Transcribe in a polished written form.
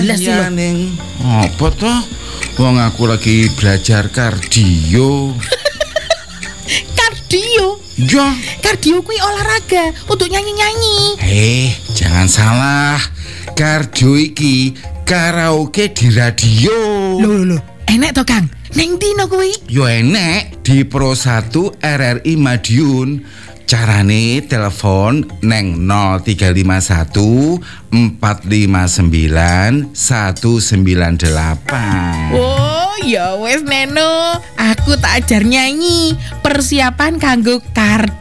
Ya ning apa toh? Wong aku lagi belajar kardio. Kardio? Ya, Kardio kuwi olahraga untuk nyanyi-nyanyi. jangan salah. Kardio iki karaoke di radio. Loh. Enek to, Kang? Ning dino kuwi? Yo enek di Pro 1 RRI Madiun. Carane telepon neng 0351 459 198. Oh, ya wes Neno. Aku tak ajar nyanyi. Persiapan kanggo kardio.